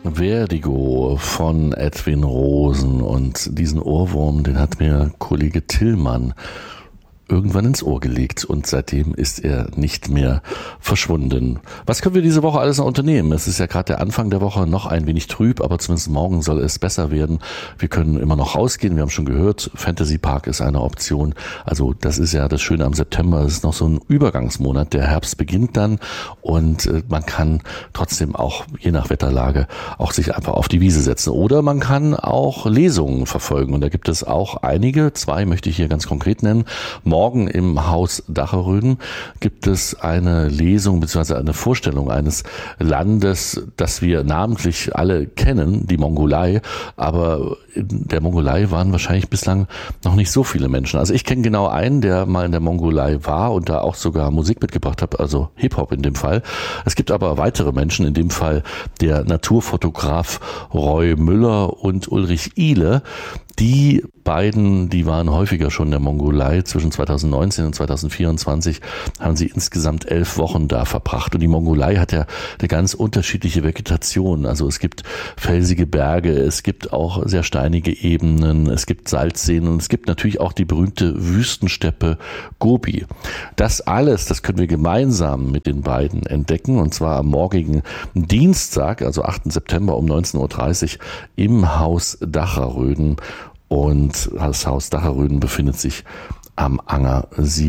Vertigo von Edwin Rosen, und diesen Ohrwurm, den hat mir Kollege Tillmann irgendwann ins Ohr gelegt und seitdem ist er nicht mehr verschwunden. Was können wir diese Woche alles noch unternehmen? Es ist ja gerade der Anfang der Woche, noch ein wenig trüb, aber zumindest morgen soll es besser werden. Wir können immer noch rausgehen, wir haben schon gehört, Fantasy Park ist eine Option. Also das ist ja das Schöne am September, es ist noch so ein Übergangsmonat, der Herbst beginnt dann und man kann trotzdem auch, je nach Wetterlage, auch sich einfach auf die Wiese setzen. Oder man kann auch Lesungen verfolgen und da gibt es auch einige, 2 möchte ich hier ganz konkret nennen. Morgen im Haus Dacheröden gibt es eine Lesung bzw. eine Vorstellung eines Landes, das wir namentlich alle kennen, die Mongolei, aber in der Mongolei waren wahrscheinlich bislang noch nicht so viele Menschen. Also ich kenne genau einen, der mal in der Mongolei war und da auch sogar Musik mitgebracht hat, also Hip-Hop in dem Fall. Es gibt aber weitere Menschen, in dem Fall der Naturfotograf Roy Müller und Ulrich Ihle. Die beiden, die waren häufiger schon in der Mongolei. Zwischen 2019 und 2024 haben sie insgesamt 11 Wochen da verbracht. Und die Mongolei hat ja eine ganz unterschiedliche Vegetation. Also es gibt felsige Berge, es gibt auch sehr steinige Ebenen, es gibt Salzseen und es gibt natürlich auch die berühmte Wüstensteppe Gobi. Das alles, das können wir gemeinsam mit den beiden entdecken, und zwar am morgigen Dienstag, also 8. September um 19.30 Uhr im Haus Dacheröden. Und das Haus Dacheröden befindet sich am Anger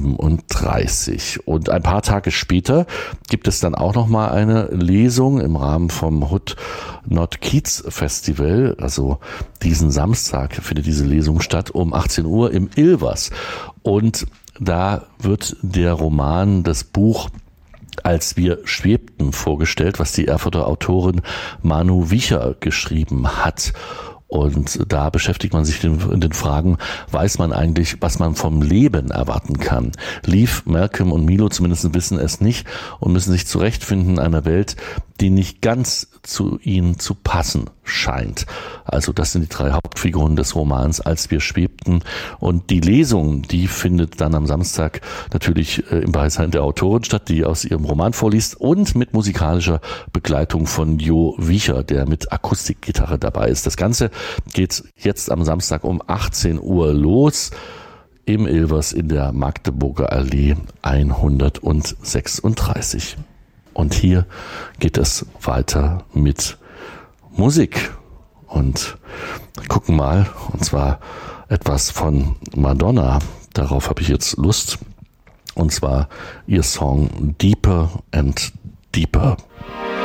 37. Und ein paar Tage später gibt es dann auch noch mal eine Lesung im Rahmen vom Hood Not Kiez Festival. Also diesen Samstag findet diese Lesung statt um 18 Uhr im Ilvers. Und da wird der Roman, das Buch Als wir schwebten vorgestellt, was die Erfurter Autorin Manu Wicher geschrieben hat. Und da beschäftigt man sich in den Fragen, weiß man eigentlich, was man vom Leben erwarten kann? Leaf, Malcolm und Milo zumindest wissen es nicht und müssen sich zurechtfinden in einer Welt, die nicht ganz zu ihnen zu passen scheint. Also das sind die 3 Hauptfiguren des Romans Als wir schwebten. Und die Lesung, die findet dann am Samstag natürlich im Beisein der Autorin statt, die aus ihrem Roman vorliest und mit musikalischer Begleitung von Jo Wicher, der mit Akustikgitarre dabei ist. Das Ganze geht jetzt am Samstag um 18 Uhr los im Ilvers in der Magdeburger Allee 136. Und hier geht es weiter mit Musik. Und wir gucken mal, und zwar etwas von Madonna. Darauf habe ich jetzt Lust. Und zwar ihr Song Deeper and Deeper.